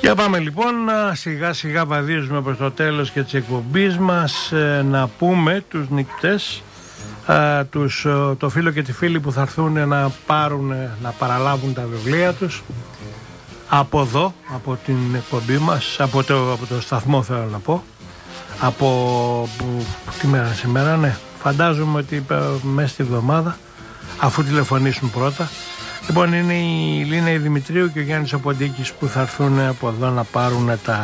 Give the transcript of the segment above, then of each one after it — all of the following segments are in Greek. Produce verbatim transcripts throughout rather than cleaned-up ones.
Για πάμε λοιπόν, σιγά σιγά βαδίζουμε προς το τέλος και της εκπομπής μας. ε, να πούμε τους νικητές, ε, τους, ε, το φίλο και τη φίλη που θα έρθουν να πάρουν, να παραλάβουν τα βιβλία τους από εδώ, από την εκπομπή μας, από το, από το σταθμό θέλω να πω, από που, τι μέρα σήμερα, ναι, φαντάζομαι ότι μέσα στη εβδομάδα, αφού τηλεφωνήσουν πρώτα. Λοιπόν, είναι η Λίνα η Δημητρίου και ο Γιάννης ο Ποντίκης που θα έρθουν από εδώ να πάρουν τα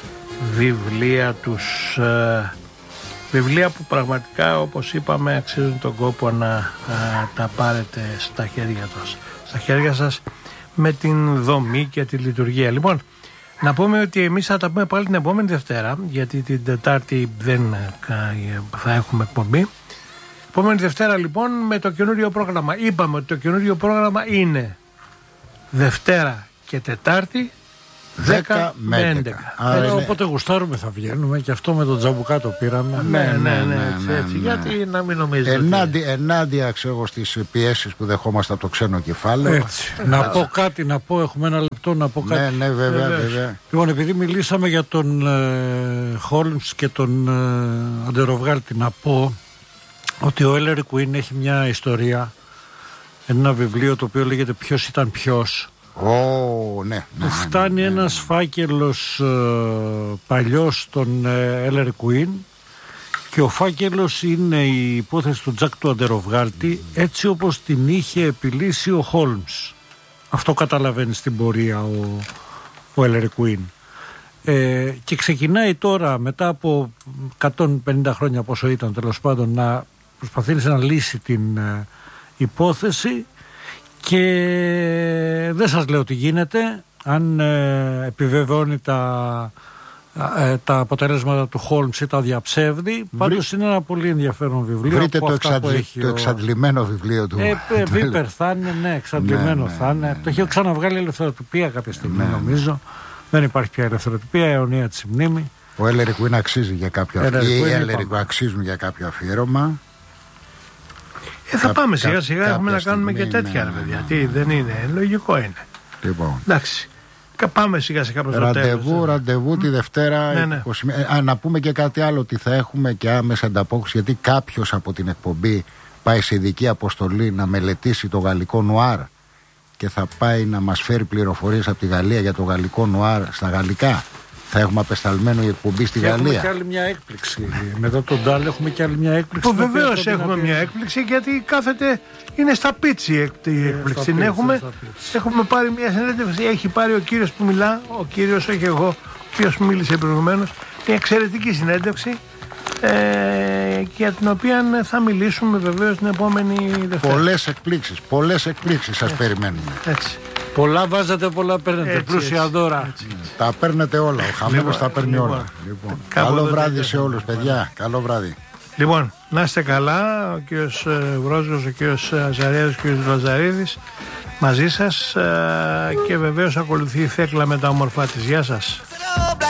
βιβλία τους. Ε, βιβλία που πραγματικά, όπως είπαμε, αξίζουν τον κόπο να α, τα πάρετε στα χέρια σας, στα χέρια σας με την δομή και τη λειτουργία. Λοιπόν, να πούμε ότι εμείς θα τα πούμε πάλι την επόμενη Δευτέρα, γιατί την Τετάρτη δεν θα έχουμε εκπομπή. Επόμενη Δευτέρα λοιπόν με το καινούριο πρόγραμμα. Είπαμε ότι το καινούριο πρόγραμμα είναι Δευτέρα και Τετάρτη δέκα με έντεκα. Άρα είναι... Όποτε γουστάρουμε θα βγαίνουμε, και αυτό με τον Τζαμπουκά το πήραμε. Ναι, ναι, ναι, ναι, έτσι, ναι, έτσι, ναι. γιατί να μην νομίζετε. Ενάντι, ότι... Ενάντια ξέρω στις πιέσεις που δεχόμαστε από το ξένο κεφάλαιο. Έτσι. Να έτσι. πω κάτι, να πω, έχουμε ένα λεπτό να πω κάτι. Ναι, ναι, βέβαια, βέβαια. Λοιπόν, επειδή μιλήσαμε για τον Χόλμς ε, και τον ε, Αντεροβγάλτη, να πω ότι ο Έλερι Κουίν έχει μια ιστορία, ένα βιβλίο το οποίο λέγεται «Ποιος ήταν ποιος». Oh, ναι, ναι, φτάνει ναι, ναι, ναι. ένας φάκελος ε, παλιός στον Έλερι Κουίν και ο φάκελος είναι η υπόθεση του Τζακ του Αντεροβγάλτη mm. έτσι όπως την είχε επιλύσει ο Χόλμς. Αυτό καταλαβαίνει στην πορεία ο, ο Έλερι Κουίν. Ε, και ξεκινάει τώρα μετά από εκατόν πενήντα χρόνια πόσο ήταν τέλος πάντων να προσπαθήσει να λύσει την ε, υπόθεση, και δεν σας λέω τι γίνεται αν ε, επιβεβαιώνει τα, ε, τα αποτελέσματα του Χόλμς ή τα διαψεύδει. Πάντως είναι ένα πολύ ενδιαφέρον βιβλίο. Βρείτε το, εξαντλη, το εξαντλημένο βιβλίο του. Ε, ε, Βίπερ θα είναι, ναι, εξαντλημένο ναι, ναι, θα είναι. ναι, ναι. Το έχει ξαναβγάλει η ελευθεροτυπία κάποια στιγμή, ναι, νομίζω. Δεν υπάρχει πια ελευθεροτυπία, αιωνία τη μνήμη. Ο Έλερι Κουίν αξίζει για κάποιο αφιέρωμα. Οι Έλερι Κουίν αξίζουν για κάποιο αφιέρωμα. Ε, θα Κα, πάμε σιγά σιγά, έχουμε να στιγμή, κάνουμε και τέτοια, ναι, ρε παιδιά. ναι, Τι, ναι, δεν είναι, λογικό είναι. Λοιπόν. Εντάξει. Πάμε σιγά σιγά προς το τέλος. Ραντεβού, ραντεβού τη Δευτέρα. Ναι, ναι. είκοσι... Α, να πούμε και κάτι άλλο, ότι θα έχουμε και άμεσα ανταπόκριση, γιατί κάποιος από την εκπομπή πάει σε ειδική αποστολή να μελετήσει το γαλλικό νουάρ και θα πάει να μας φέρει πληροφορίες από τη Γαλλία για το γαλλικό νουάρ στα γαλλικά. Θα έχουμε απεσταλμένο η εκπομπή στη και Γαλλία. Έχουμε και άλλη μια έκπληξη. Μετά τον Ντάλ έχουμε και άλλη μια έκπληξη. Που βεβαίως έχουμε μια έκπληξη, γιατί κάθεται, είναι στα πίτσι η έκπληξη. Την έχουμε, έχουμε πάρει μια συνέντευξη. Έχει πάρει ο κύριος που μιλά, ο κύριος, όχι εγώ, ο κύριος που μίλησε προηγουμένως, μια εξαιρετική συνέντευξη. Ε, για την οποία θα μιλήσουμε βεβαίως την επόμενη Δευτέρα. Πολλές εκπλήξεις, πολλές εκπλήξεις σας έτσι, περιμένουμε. Έτσι. Πολλά βάζετε, πολλά παίρνετε. Έτσι, πλούσια έτσι, δώρα. Έτσι, έτσι. Τα παίρνετε όλα, ο χαμένος λοιπόν, τα παίρνει λοιπόν, όλα. Λοιπόν. Καλό βράδυ σε όλους, παιδιά. Καλό βράδυ. Λοιπόν, να είστε καλά. Ο κύριος Βρόζος, ο κύριος Αζαρέας, ο κύριος Λαζαρίδης μαζί σας, και βεβαίως ακολουθεί η Θέκλα με τα όμορφά της. Γεια σας.